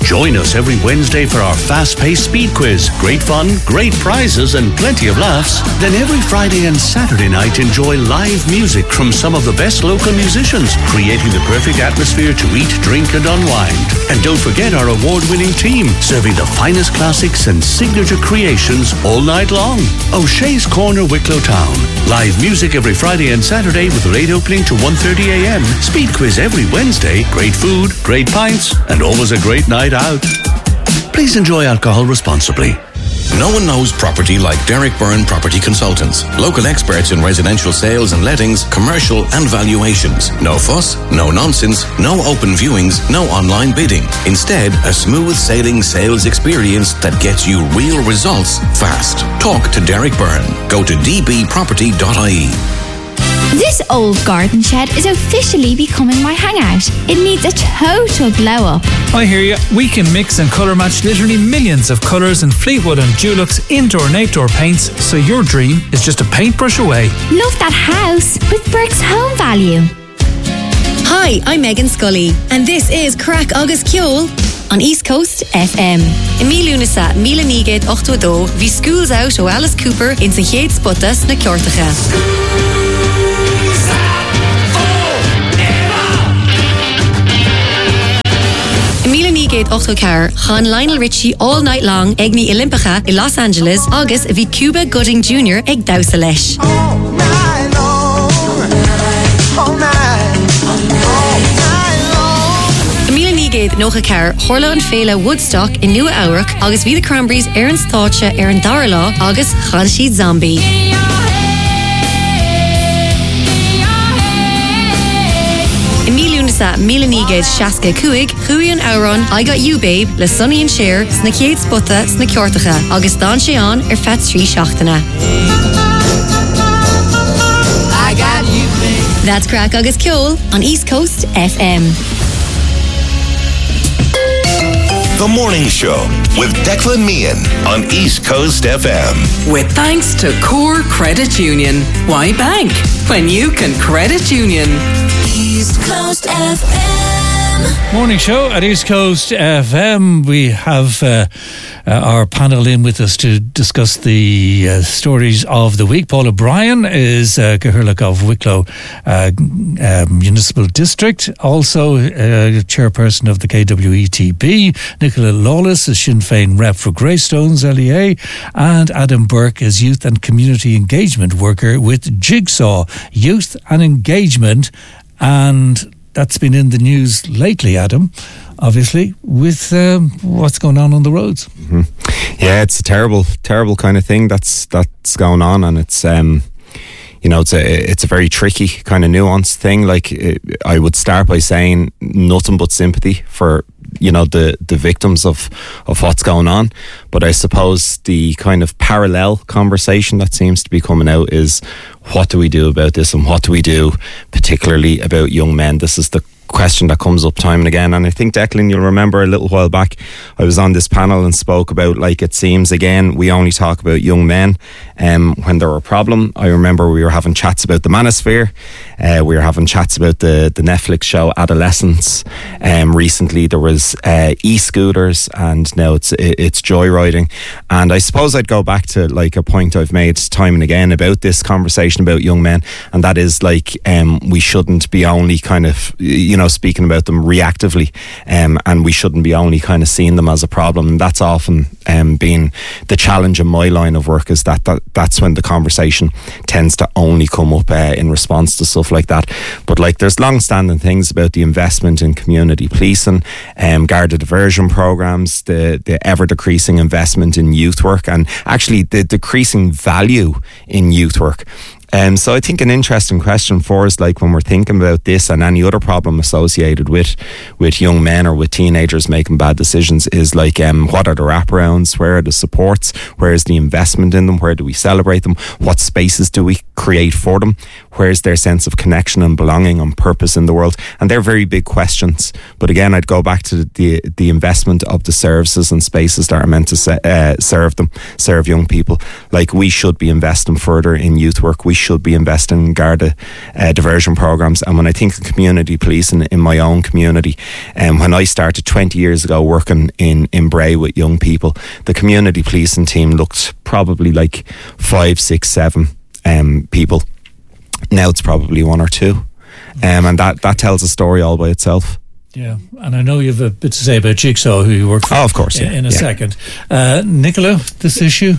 Join us every Wednesday for our fast-paced speed quiz. Great fun, great prizes and plenty of laughs. Then every Friday and Saturday night enjoy live music from some of the best local musicians, creating the perfect atmosphere to eat, drink and unwind. And don't forget our award-winning team, serving the finest classics and signature creations all night long. O'Shea's Corner, Wicklow Town. Live music every Friday and Saturday with late opening to one thirty a m. Speed quiz every Wednesday. Great food, great pints, and always a great night out. Please enjoy alcohol responsibly. No one knows property like Derek Byrne Property Consultants. Local experts in residential sales and lettings, commercial and valuations. No fuss, no nonsense, no open viewings, no online bidding. Instead, a smooth sailing sales experience that gets you real results fast. Talk to Derek Byrne. Go to d b property dot i e. This old garden shed is officially becoming my hangout. It needs a total glow up. I hear you. We can mix and colour match literally millions of colours in Fleetwood and Dulux indoor and outdoor paints, so your dream is just a paintbrush away. Love that house with Burke's Home Value. Hi, I'm Megan Scully, and this is Crack Agus Ceol on East Coast F M. I mí lúnasa, míle nígéad ochtó dó, bhí schools out o Alice Cooper in San Chéad Sputas na Ceortacha. Míle nígéad ochtó car, chan Lionel Richie all night long ag ní Olympicha in Los Angeles, agus bhí Cuba Gooding Junior ag dawsa leis. Míle nígéad nócha car, Chorla an Féile Woodstock in Nua Eabhrac, agus bhí the Cranberries ar an stáitse ar an dara lá, agus chan siad Zombie. Sa míle nígéad seasca cuaig, chuaigh an Auron, I Got You Babe, le Sonny and Cher, sna Chéad Sputa, sna Ceortacha, agus dan sé an ar fet trí seachtainna. I got you, babe. That's Crack Agus Ceol on East Coast F M. The Morning Show with Declan Meehan on East Coast F M. With thanks to Core Credit Union. Why bank when you can credit union? East Coast F M. Morning show at East Coast F M. We have uh, uh, our panel in with us to discuss the uh, stories of the week. Paul O'Brien is uh, Cathaoirleach of Wicklow uh, uh, Municipal District, also uh, chairperson of the K W E T B. Nicola Lawless is Sinn Féin rep for Greystones L E A, and Adam Burke is youth and community engagement worker with Jigsaw Youth and Engagement. And that's been in the news lately, Adam, obviously, with um, what's going on on the roads. Mm-hmm. Yeah, it's a terrible, terrible kind of thing that's that's going on, and it's um, you know, it's a it's a very tricky kind of nuanced thing. Like, it, I would start by saying nothing but sympathy for, you know, the the victims of of what's going on, but I suppose the kind of parallel conversation that seems to be coming out is, what do we do about this, and what do we do particularly about young men? This is the question that comes up time and again. And I think, Declan, you'll remember a little while back I was on this panel and spoke about, like, it seems again we only talk about young men um, when they're a problem. I remember we were having chats about the manosphere, uh, we were having chats about the, the Netflix show Adolescence. Um, recently there was uh, e-scooters, and now it's it's joyriding. And I suppose I'd go back to, like, a point I've made time and again about this conversation about young men, and that is, like, um, we shouldn't be only kind of, you know, speaking about them reactively, um, and we shouldn't be only kind of seeing them as a problem. And that's often um, been the challenge in my line of work, is that, that that's when the conversation tends to only come up uh, in response to stuff like that. But, like, there's long-standing things about the investment in community policing, um, Garda diversion programmes, the, the ever-decreasing investment in youth work, and actually the decreasing value in youth work. Um, so I think an interesting question for us, like, when we're thinking about this and any other problem associated with with young men or with teenagers making bad decisions, is, like, um, what are the wraparounds? Where are the supports? Where is the investment in them? Where do we celebrate them? What spaces do we create for them? Where's their sense of connection and belonging and purpose in the world? And they're very big questions. But again, I'd go back to the the investment of the services and spaces that are meant to se- uh, serve them, serve young people. Like, we should be investing further in youth work. We should be investing in Garda uh, diversion programs. And when I think of community policing in my own community, and um, when I started twenty years ago working in, in Bray with young people, the community policing team looked probably like five, six, seven um, people. Now it's probably one or two. Um, and that, that tells a story all by itself. Yeah, and I know you have a bit to say about Jigsaw, who you work for. Oh, of course, yeah. In a yeah. second. Uh, Nicola, this issue?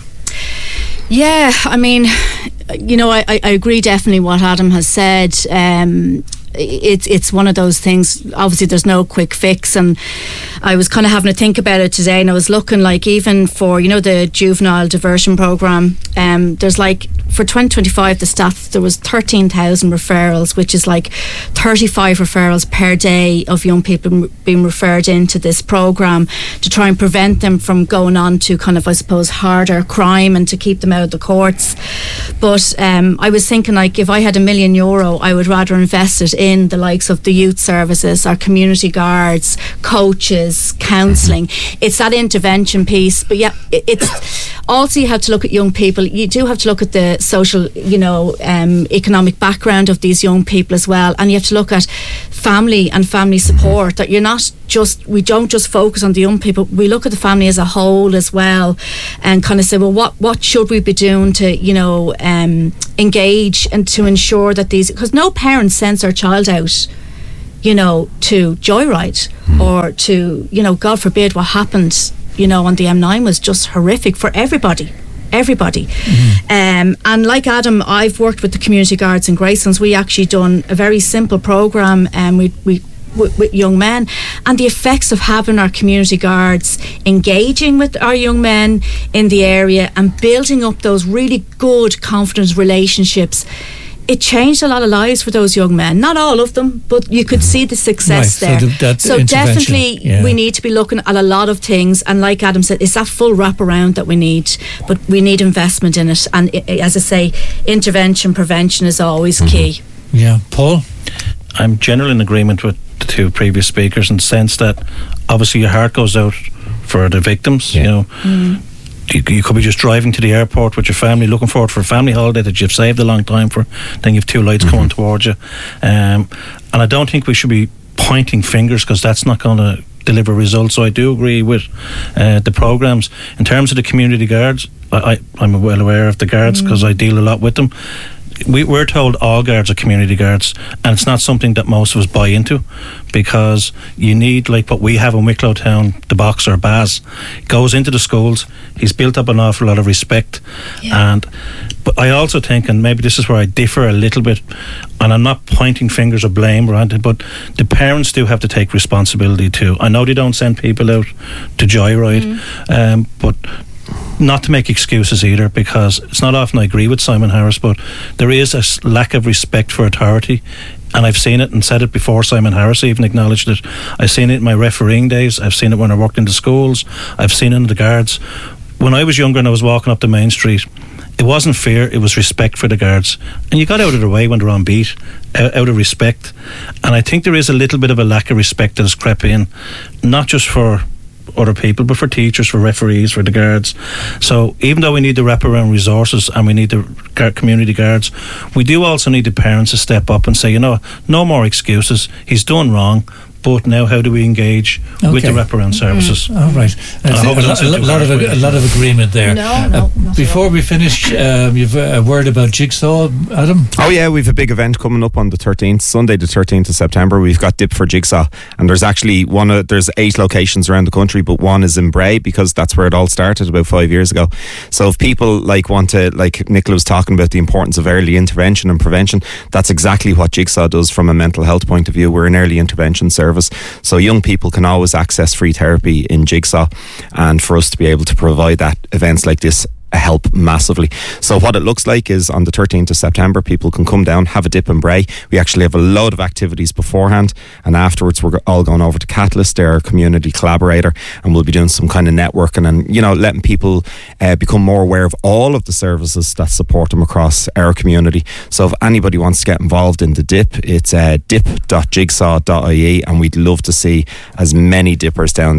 Yeah, I mean, you know, I, I agree definitely what Adam has said. Um, it's it's one of those things. Obviously, there's no quick fix, and I was kind of having to think about it today, and I was looking like even for, you know, the juvenile diversion program. Um, there's like for twenty twenty-five, the stats, there was thirteen thousand referrals, which is like thirty-five referrals per day of young people being referred into this program to try and prevent them from going on to kind of, I suppose, harder crime and to keep them out of the courts. But um, I was thinking, like, if I had a million euro, I would rather invest it in the likes of the youth services, our community guards, coaches, counselling. It's that intervention piece. But yeah, it, it's also, you have to look at young people. You do have to look at the social, you know, um, economic background of these young people as well, and you have to look at family and family support. That you're not just, we don't just focus on the young people, we look at the family as a whole as well, and kind of say, well, what what should we be doing to, you know, um, engage and to ensure that these, because no parent sends their child out, you know, to joyride mm. or to, you know, God forbid what happened, you know, on the M nine was just horrific for everybody. Everybody. Mm-hmm. Um, and like Adam, I've worked with the community guards in Greystones. We actually done a very simple programme and um, we, we with, with young men, and the effects of having our community guards engaging with our young men in the area and building up those really good, confident relationships. It changed a lot of lives for those young men. Not all of them, but you could see the success right, there. So, the, so definitely yeah. we need to be looking at a lot of things, and like Adam said, it's that full wraparound that we need, but we need investment in it, and it, as I say, intervention, prevention is always mm-hmm. key. Yeah. Paul? I'm generally in agreement with the two previous speakers in the sense that obviously your heart goes out for the victims, yeah. you know. Mm. You, you could be just driving to the airport with your family, looking forward for a family holiday that you've saved a long time for. Then you've two lights mm-hmm. coming towards you, um, and I don't think we should be pointing fingers, because that's not going to deliver results. So I do agree with uh, the programs in terms of the community guards. I, I, I'm well aware of the guards because mm. I deal a lot with them. We, we're told all guards are community guards, and it's not something that most of us buy into, because you need, like what we have in Wicklow Town, the boxer Baz goes into the schools. He's built up an awful lot of respect, yeah. and but I also think, and maybe this is where I differ a little bit, and I'm not pointing fingers or blame or anything, but the parents do have to take responsibility too. I know they don't send people out to joyride, mm. um, but not to make excuses either, because it's not often I agree with Simon Harris, but there is a lack of respect for authority, and I've seen it and said it before Simon Harris even acknowledged it. I've seen it in my refereeing days, I've seen it when I worked in the schools, I've seen it in the guards. When I was younger and I was walking up the main street, it wasn't fear, it was respect for the guards, and you got out of their way when they're on beat, out of respect. And I think there is a little bit of a lack of respect that has crept in, not just for other people, but for teachers, for referees, for the guards. So even though we need the wraparound resources and we need the community guards, we do also need the parents to step up and say, you know, no more excuses, he's done wrong, but now how do we engage okay. with the wraparound services? Mm. All right. I hope a, a, a, lot of a, a lot of agreement there. No, no, uh, before we finish, um, you've a word about Jigsaw, Adam? Oh yeah, we've a big event coming up on the thirteenth, Sunday the thirteenth of September. We've got Dip for Jigsaw, and there's actually one of, there's eight locations around the country, but one is in Bray, because that's where it all started about five years ago. So if people like want to, like Nicola was talking about the importance of early intervention and prevention, that's exactly what Jigsaw does from a mental health point of view. We're an early intervention service. So young people can always access free therapy in Jigsaw, and for us to be able to provide that, events like this help massively. So what it looks like is on the thirteenth of September, people can come down, have a dip in Bray. We actually have a load of activities beforehand, and afterwards we're all going over to Catalyst, their community collaborator, and we'll be doing some kind of networking and, you know, letting people uh, become more aware of all of the services that support them across our community. So if anybody wants to get involved in the dip, it's uh, dip dot jigsaw dot I E, and we'd love to see as many dippers down there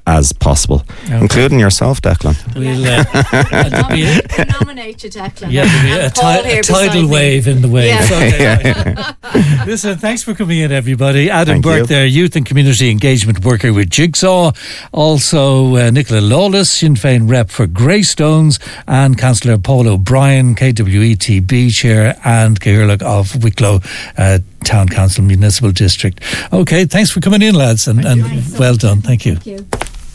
as possible, Okay. including yourself, Declan. We'll uh, be a, nominate you, Declan. yeah, there'll be a, And Paul ti- here a tidal beside me. wave in the wave. Yeah. Okay. Listen, thanks for coming in, everybody. Adam Thank Burke you. there, Youth and Community Engagement Worker with Jigsaw. Also, uh, Nicola Lawless, Sinn Féin Rep for Greystones, and Councillor Paul O'Brien, K W E T B Chair, and Gairloch of Wicklow uh, Town Council Municipal District. Okay, thanks for coming in, lads, and, and well done. Thank you. Thank you.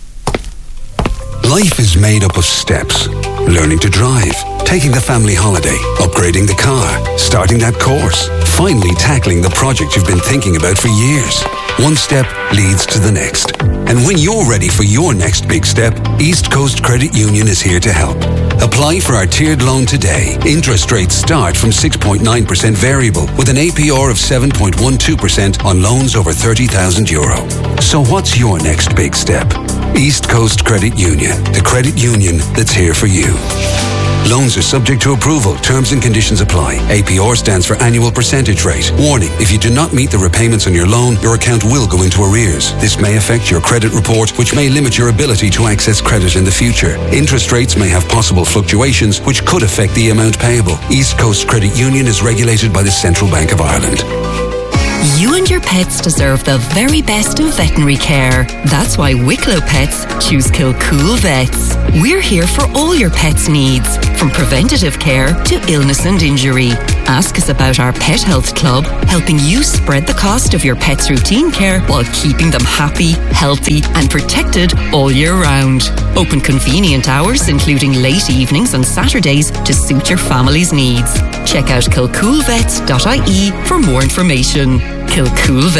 Life is made up of steps. Learning to drive, taking the family holiday, upgrading the car, starting that course, finally tackling the project you've been thinking about for years. One step leads to the next. And when you're ready for your next big step, East Coast Credit Union is here to help. Apply for our tiered loan today. Interest rates start from six point nine percent variable with an A P R of seven point one two percent on loans over thirty thousand euro. So what's your next big step? East Coast Credit Union, the credit union that's here for you. Loans are subject to approval. Terms and conditions apply. A P R stands for annual percentage rate. Warning, if you do not meet the repayments on your loan, your account will go into arrears. This may affect your credit report, which may limit your ability to access credit in the future. Interest rates may have possible fluctuations, which could affect the amount payable. East Coast Credit Union is regulated by the Central Bank of Ireland. You and your pets deserve the very best of veterinary care. That's why Wicklow Pets choose Kilcool Vets. We're here for all your pets' needs, from preventative care to illness and injury. Ask us about our Pet Health Club, helping you spread the cost of your pet's routine care while keeping them happy, healthy and protected all year round. Open convenient hours, including late evenings and Saturdays, to suit your family's needs. Check out kilcool vets dot I E for more information. Kilcool Vets.